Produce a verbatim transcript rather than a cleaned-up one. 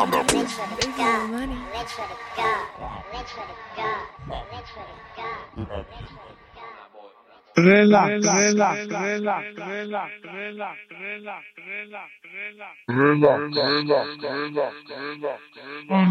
Rich for the go. Rich for the go. Rich for the go. Rich for the go. Rich for the go. Relax, relax, relax, relax, relax, relax, relax, relax, relax, relax, relax, relax, relax.